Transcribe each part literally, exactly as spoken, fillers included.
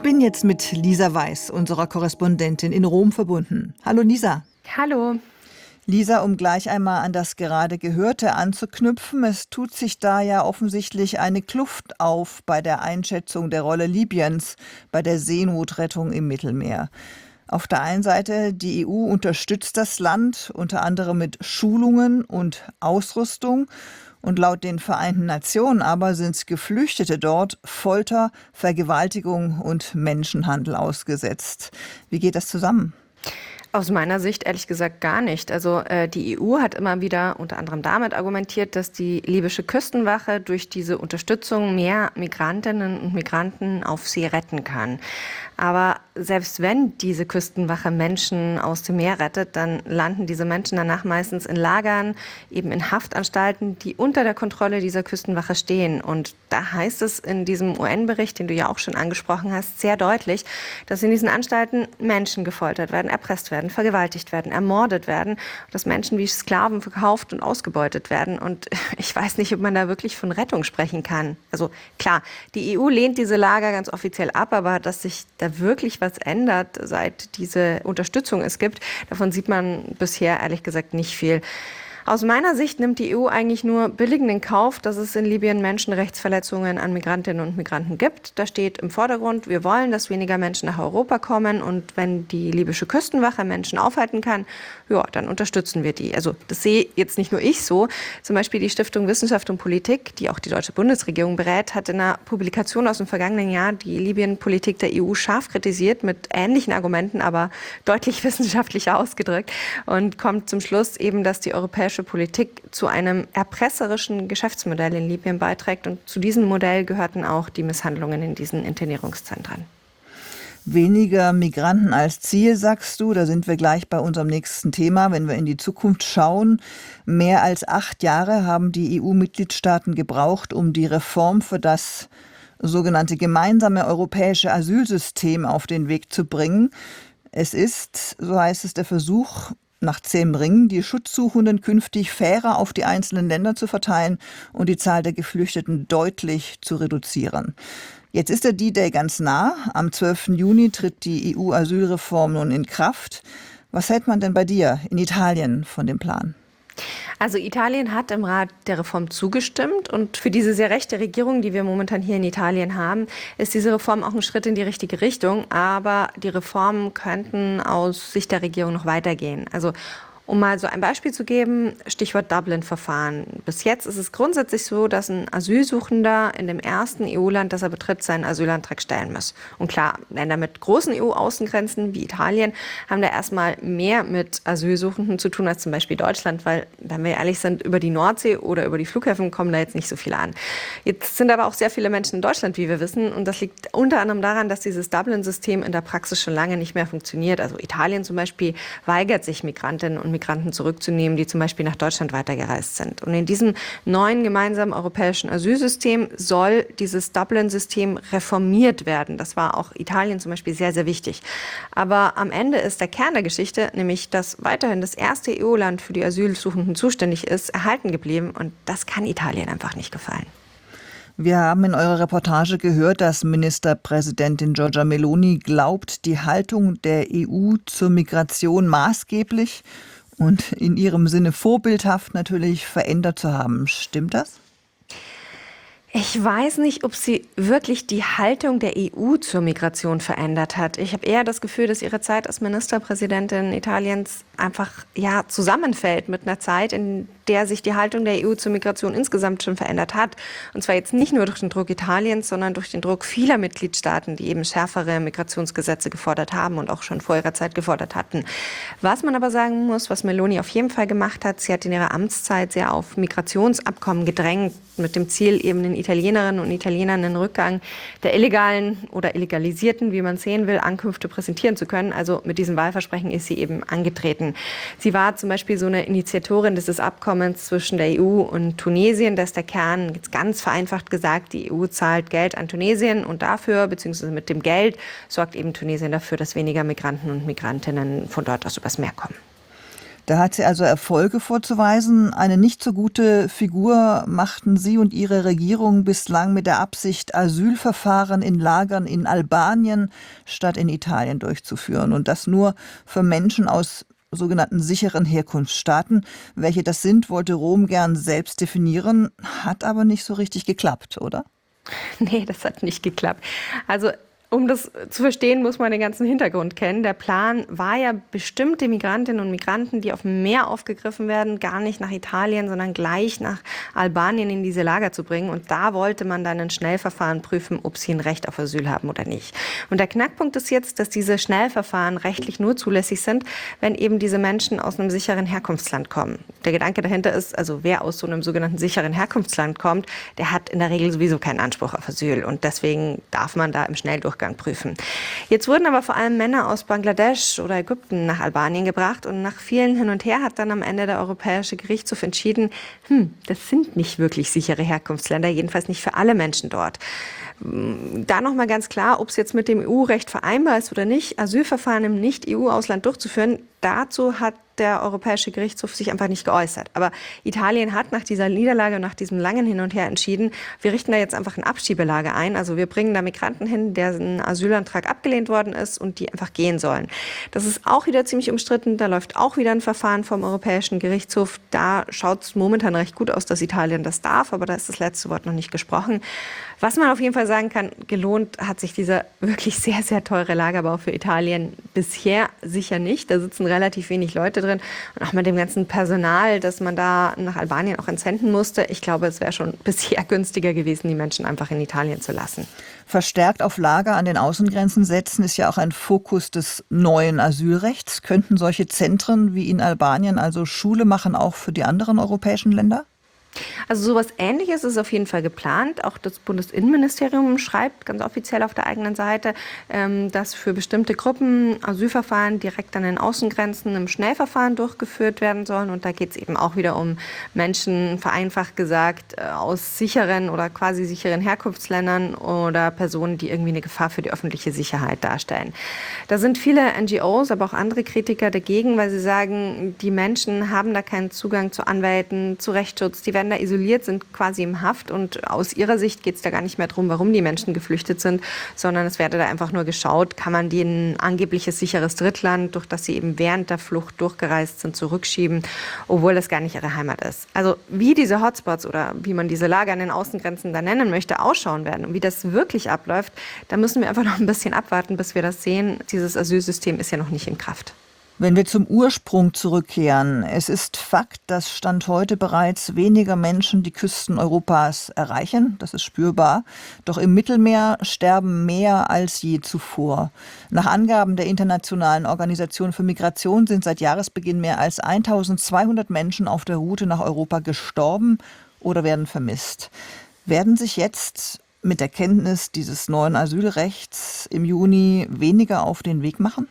bin jetzt mit Lisa Weiß, unserer Korrespondentin in Rom, verbunden. Hallo Lisa. Hallo. Lisa, um gleich einmal an das gerade Gehörte anzuknüpfen, es tut sich da ja offensichtlich eine Kluft auf bei der Einschätzung der Rolle Libyens bei der Seenotrettung im Mittelmeer. Auf der einen Seite, die E U unterstützt das Land unter anderem mit Schulungen und Ausrüstung. Und laut den Vereinten Nationen aber sind Geflüchtete dort Folter, Vergewaltigung und Menschenhandel ausgesetzt. Wie geht das zusammen? Aus meiner Sicht ehrlich gesagt gar nicht. Also äh, die E U hat immer wieder unter anderem damit argumentiert, dass die libysche Küstenwache durch diese Unterstützung mehr Migrantinnen und Migranten auf See retten kann. Aber selbst wenn diese Küstenwache Menschen aus dem Meer rettet, dann landen diese Menschen danach meistens in Lagern, eben in Haftanstalten, die unter der Kontrolle dieser Küstenwache stehen. Und da heißt es in diesem U N-Bericht, den du ja auch schon angesprochen hast, sehr deutlich, dass in diesen Anstalten Menschen gefoltert werden, erpresst werden, vergewaltigt werden, ermordet werden, dass Menschen wie Sklaven verkauft und ausgebeutet werden. Und ich weiß nicht, ob man da wirklich von Rettung sprechen kann. Also klar, die E U lehnt diese Lager ganz offiziell ab, aber dass sich da wirklich was ändert, seit diese Unterstützung es gibt, davon sieht man bisher ehrlich gesagt nicht viel. Aus meiner Sicht nimmt die E U eigentlich nur billigend in Kauf, dass es in Libyen Menschenrechtsverletzungen an Migrantinnen und Migranten gibt. Da steht im Vordergrund, wir wollen, dass weniger Menschen nach Europa kommen. Und wenn die libysche Küstenwache Menschen aufhalten kann, ja, dann unterstützen wir die. Also das sehe jetzt nicht nur ich so. Zum Beispiel die Stiftung Wissenschaft und Politik, die auch die deutsche Bundesregierung berät, hat in einer Publikation aus dem vergangenen Jahr die Libyen-Politik der E U scharf kritisiert, mit ähnlichen Argumenten, aber deutlich wissenschaftlicher ausgedrückt. Und kommt zum Schluss eben, dass die europäische Politik zu einem erpresserischen Geschäftsmodell in Libyen beiträgt. Und zu diesem Modell gehörten auch die Misshandlungen in diesen Internierungszentren. Weniger Migranten als Ziel, sagst du. Da sind wir gleich bei unserem nächsten Thema. Wenn wir in die Zukunft schauen, mehr als acht Jahre haben die E U-Mitgliedstaaten gebraucht, um die Reform für das sogenannte gemeinsame europäische Asylsystem auf den Weg zu bringen. Es ist, so heißt es, der Versuch, nach zähem Ringen die Schutzsuchenden künftig fairer auf die einzelnen Länder zu verteilen und die Zahl der Geflüchteten deutlich zu reduzieren. Jetzt ist der D-Day ganz nah. Am zwölften Juni tritt die E U-Asylreform nun in Kraft. Was hält man denn bei dir in Italien von dem Plan? Also Italien hat im Rat der Reform zugestimmt und für diese sehr rechte Regierung, die wir momentan hier in Italien haben, ist diese Reform auch ein Schritt in die richtige Richtung. Aber die Reformen könnten aus Sicht der Regierung noch weitergehen. Also um mal so ein Beispiel zu geben, Stichwort Dublin-Verfahren. Bis jetzt ist es grundsätzlich so, dass ein Asylsuchender in dem ersten E U-Land, das er betritt, seinen Asylantrag stellen muss. Und klar, Länder mit großen E U-Außengrenzen wie Italien haben da erstmal mehr mit Asylsuchenden zu tun als zum Beispiel Deutschland, weil, wenn wir ehrlich sind, über die Nordsee oder über die Flughäfen kommen da jetzt nicht so viele an. Jetzt sind aber auch sehr viele Menschen in Deutschland, wie wir wissen, und das liegt unter anderem daran, dass dieses Dublin-System in der Praxis schon lange nicht mehr funktioniert. Also Italien zum Beispiel weigert sich, Migrantinnen und Migranten zurückzunehmen, die zum Beispiel nach Deutschland weitergereist sind. Und in diesem neuen gemeinsamen europäischen Asylsystem soll dieses Dublin-System reformiert werden. Das war auch Italien zum Beispiel sehr, sehr wichtig. Aber am Ende ist der Kern der Geschichte, nämlich dass weiterhin das erste E U-Land für die Asylsuchenden zuständig ist, erhalten geblieben. Und das kann Italien einfach nicht gefallen. Wir haben in eurer Reportage gehört, dass Ministerpräsidentin Giorgia Meloni glaubt, die Haltung der E U zur Migration maßgeblich und in ihrem Sinne vorbildhaft natürlich verändert zu haben. Stimmt das? Ich weiß nicht, ob sie wirklich die Haltung der E U zur Migration verändert hat. Ich habe eher das Gefühl, dass ihre Zeit als Ministerpräsidentin Italiens einfach ja zusammenfällt mit einer Zeit, in der sich die Haltung der E U zur Migration insgesamt schon verändert hat. Und zwar jetzt nicht nur durch den Druck Italiens, sondern durch den Druck vieler Mitgliedstaaten, die eben schärfere Migrationsgesetze gefordert haben und auch schon vor ihrer Zeit gefordert hatten. Was man aber sagen muss, was Meloni auf jeden Fall gemacht hat, sie hat in ihrer Amtszeit sehr auf Migrationsabkommen gedrängt, mit dem Ziel, eben den Italienerinnen und Italienern den Rückgang der illegalen oder illegalisierten, wie man sehen will, Ankünfte präsentieren zu können. Also mit diesem Wahlversprechen ist sie eben angetreten. Sie war zum Beispiel so eine Initiatorin dieses Abkommens zwischen der E U und Tunesien. Das ist der Kern, jetzt ganz vereinfacht gesagt, die E U zahlt Geld an Tunesien und dafür, beziehungsweise mit dem Geld, sorgt eben Tunesien dafür, dass weniger Migranten und Migrantinnen von dort aus übers Meer kommen. Da hat sie also Erfolge vorzuweisen. Eine nicht so gute Figur machten Sie und Ihre Regierung bislang mit der Absicht, Asylverfahren in Lagern in Albanien statt in Italien durchzuführen. Und das nur für Menschen aus sogenannten sicheren Herkunftsstaaten. Welche das sind, wollte Rom gern selbst definieren, hat aber nicht so richtig geklappt, oder? Nee, das hat nicht geklappt. Also um das zu verstehen, muss man den ganzen Hintergrund kennen. Der Plan war ja, bestimmte Migrantinnen und Migranten, die auf dem Meer aufgegriffen werden, gar nicht nach Italien, sondern gleich nach Albanien in diese Lager zu bringen. Und da wollte man dann ein Schnellverfahren prüfen, ob sie ein Recht auf Asyl haben oder nicht. Und der Knackpunkt ist jetzt, dass diese Schnellverfahren rechtlich nur zulässig sind, wenn eben diese Menschen aus einem sicheren Herkunftsland kommen. Der Gedanke dahinter ist, also wer aus so einem sogenannten sicheren Herkunftsland kommt, der hat in der Regel sowieso keinen Anspruch auf Asyl. Und deswegen darf man da im Schnelldurchgang prüfen. Jetzt wurden aber vor allem Männer aus Bangladesch oder Ägypten nach Albanien gebracht und nach vielen Hin und Her hat dann am Ende der Europäische Gerichtshof entschieden, hm, das sind nicht wirklich sichere Herkunftsländer, jedenfalls nicht für alle Menschen dort. Da nochmal ganz klar, ob es jetzt mit dem E U-Recht vereinbar ist oder nicht, Asylverfahren im Nicht-E U-Ausland durchzuführen, dazu hat der Europäische Gerichtshof sich einfach nicht geäußert. Aber Italien hat nach dieser Niederlage und nach diesem langen Hin und Her entschieden, wir richten da jetzt einfach ein Abschiebelager ein. Also wir bringen da Migranten hin, deren Asylantrag abgelehnt worden ist und die einfach gehen sollen. Das ist auch wieder ziemlich umstritten. Da läuft auch wieder ein Verfahren vom Europäischen Gerichtshof. Da schaut es momentan recht gut aus, dass Italien das darf, aber da ist das letzte Wort noch nicht gesprochen. Was man auf jeden Fall sagen kann, gelohnt hat sich dieser wirklich sehr, sehr teure Lagerbau für Italien bisher sicher nicht. Da sitzen relativ wenig Leute drin. Und auch mit dem ganzen Personal, das man da nach Albanien auch entsenden musste. Ich glaube, es wäre schon bisher günstiger gewesen, die Menschen einfach in Italien zu lassen. Verstärkt auf Lager an den Außengrenzen setzen ist ja auch ein Fokus des neuen Asylrechts. Könnten solche Zentren wie in Albanien also Schule machen, auch für die anderen europäischen Länder? Also sowas Ähnliches ist auf jeden Fall geplant. Auch das Bundesinnenministerium schreibt ganz offiziell auf der eigenen Seite, dass für bestimmte Gruppen Asylverfahren direkt an den Außengrenzen im Schnellverfahren durchgeführt werden sollen. Und da geht es eben auch wieder um Menschen, vereinfacht gesagt, aus sicheren oder quasi sicheren Herkunftsländern oder Personen, die irgendwie eine Gefahr für die öffentliche Sicherheit darstellen. Da sind viele N G Os, aber auch andere Kritiker dagegen, weil sie sagen, die Menschen haben da keinen Zugang zu Anwälten, zu Rechtsschutz, die werden da isoliert, sind quasi im Haft und aus ihrer Sicht geht es da gar nicht mehr darum, warum die Menschen geflüchtet sind, sondern es werde da einfach nur geschaut, kann man denen ein angebliches sicheres Drittland, durch das sie eben während der Flucht durchgereist sind, zurückschieben, obwohl das gar nicht ihre Heimat ist. Also wie diese Hotspots oder wie man diese Lager an den Außengrenzen da nennen möchte, ausschauen werden und wie das wirklich abläuft, da müssen wir einfach noch ein bisschen abwarten, bis wir das sehen. Dieses Asylsystem ist ja noch nicht in Kraft. Wenn wir zum Ursprung zurückkehren, es ist Fakt, dass Stand heute bereits weniger Menschen die Küsten Europas erreichen. Das ist spürbar. Doch im Mittelmeer sterben mehr als je zuvor. Nach Angaben der Internationalen Organisation für Migration sind seit Jahresbeginn mehr als eintausendzweihundert Menschen auf der Route nach Europa gestorben oder werden vermisst. Werden sich jetzt mit der Kenntnis dieses neuen Asylrechts im Juni weniger auf den Weg machen?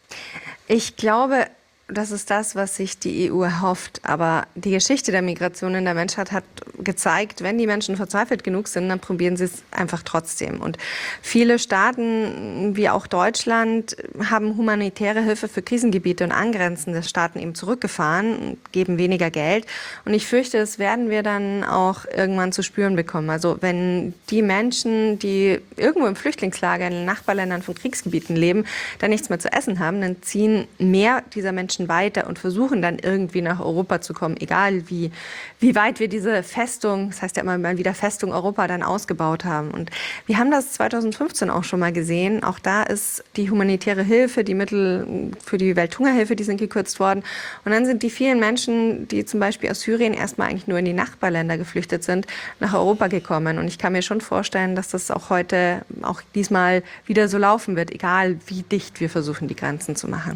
Ich glaube, das ist das, was sich die E U erhofft. Aber die Geschichte der Migration in der Menschheit hat gezeigt, wenn die Menschen verzweifelt genug sind, dann probieren sie es einfach trotzdem. Und viele Staaten, wie auch Deutschland, haben humanitäre Hilfe für Krisengebiete und angrenzende Staaten eben zurückgefahren und geben weniger Geld. Und ich fürchte, das werden wir dann auch irgendwann zu spüren bekommen. Also wenn die Menschen, die irgendwo im Flüchtlingslager in den Nachbarländern von Kriegsgebieten leben, da nichts mehr zu essen haben, dann ziehen mehr dieser Menschen weiter und versuchen dann irgendwie nach Europa zu kommen, egal wie, wie weit wir diese Festung, das heißt ja immer mal wieder Festung Europa, dann ausgebaut haben. Und wir haben das zweitausendfünfzehn auch schon mal gesehen. Auch da ist die humanitäre Hilfe, die Mittel für die Welthungerhilfe, die sind gekürzt worden. Und dann sind die vielen Menschen, die zum Beispiel aus Syrien erstmal eigentlich nur in die Nachbarländer geflüchtet sind, nach Europa gekommen. Und ich kann mir schon vorstellen, dass das auch heute, auch diesmal wieder so laufen wird, egal wie dicht wir versuchen, die Grenzen zu machen.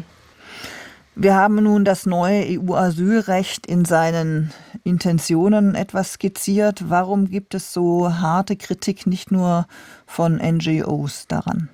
Wir haben nun das neue E U-Asylrecht in seinen Intentionen etwas skizziert. Warum gibt es so harte Kritik nicht nur von N G Os daran?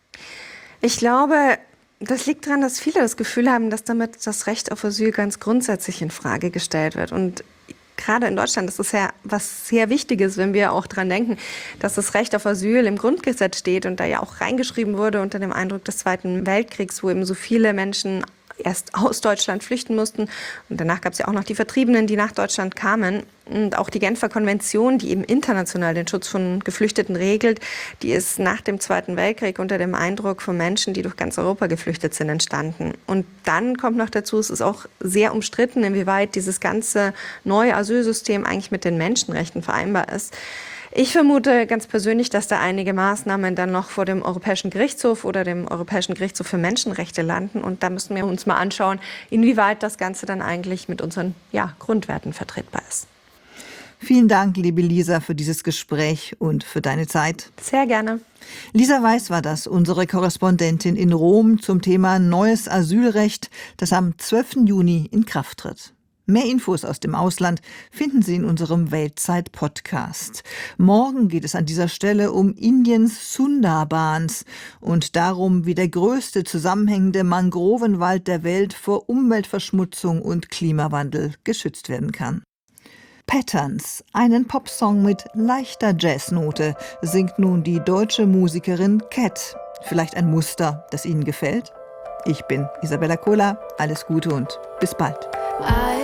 Ich glaube, das liegt daran, dass viele das Gefühl haben, dass damit das Recht auf Asyl ganz grundsätzlich in Frage gestellt wird. Und gerade in Deutschland ist es ja was sehr Wichtiges, wenn wir auch daran denken, dass das Recht auf Asyl im Grundgesetz steht und da ja auch reingeschrieben wurde unter dem Eindruck des Zweiten Weltkriegs, wo eben so viele Menschen erst aus Deutschland flüchten mussten. Und danach gab es ja auch noch die Vertriebenen, die nach Deutschland kamen. Und auch die Genfer Konvention, die eben international den Schutz von Geflüchteten regelt, die ist nach dem Zweiten Weltkrieg unter dem Eindruck von Menschen, die durch ganz Europa geflüchtet sind, entstanden. Und dann kommt noch dazu, es ist auch sehr umstritten, inwieweit dieses ganze neue Asylsystem eigentlich mit den Menschenrechten vereinbar ist. Ich vermute ganz persönlich, dass da einige Maßnahmen dann noch vor dem Europäischen Gerichtshof oder dem Europäischen Gerichtshof für Menschenrechte landen. Und da müssen wir uns mal anschauen, inwieweit das Ganze dann eigentlich mit unseren ja, Grundwerten vertretbar ist. Vielen Dank, liebe Lisa, für dieses Gespräch und für deine Zeit. Sehr gerne. Lisa Weiß war das, unsere Korrespondentin in Rom zum Thema neues Asylrecht, das am zwölften Juni in Kraft tritt. Mehr Infos aus dem Ausland finden Sie in unserem Weltzeit-Podcast. Morgen geht es an dieser Stelle um Indiens Sundarbans und darum, wie der größte zusammenhängende Mangrovenwald der Welt vor Umweltverschmutzung und Klimawandel geschützt werden kann. Patterns, einen Popsong mit leichter Jazznote, singt nun die deutsche Musikerin Cat. Vielleicht ein Muster, das Ihnen gefällt? Ich bin Isabella Kohler. Alles Gute und bis bald.